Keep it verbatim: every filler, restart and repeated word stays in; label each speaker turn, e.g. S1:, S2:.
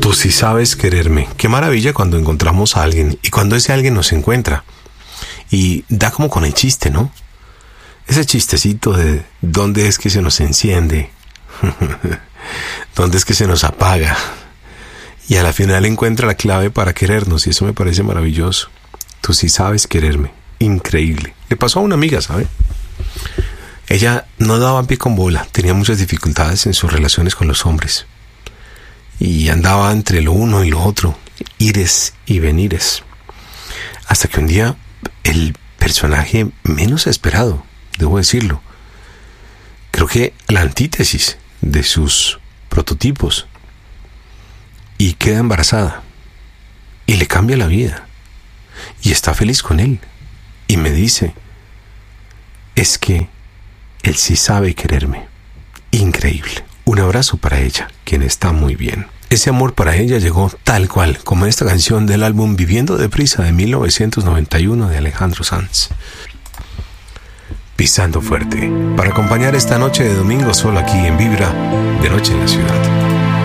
S1: Tú sí sabes quererme. Qué maravilla cuando encontramos a alguien y cuando ese alguien nos encuentra. Y da como con el chiste, ¿no? Ese chistecito de dónde es que se nos enciende, dónde es que se nos apaga. Y a la final encuentra la clave para querernos y eso me parece maravilloso. Tú sí sabes quererme. Increíble. Le pasó a una amiga, ¿sabe? Ella no daba pie con bola, tenía muchas dificultades en sus relaciones con los hombres. Y andaba entre lo uno y lo otro, ires y venires. Hasta que un día, el personaje menos esperado, debo decirlo, creo que la antítesis de sus prototipos, y queda embarazada, y le cambia la vida, y está feliz con él, y me dice, es que él sí sabe quererme. Increíble. Un abrazo para ella, quien está muy bien. Ese amor para ella llegó tal cual, como esta canción del álbum Viviendo Deprisa de mil novecientos noventa y uno de Alejandro Sanz. Pisando fuerte, para acompañar esta noche de domingo solo aquí en Vibra, de noche en la ciudad.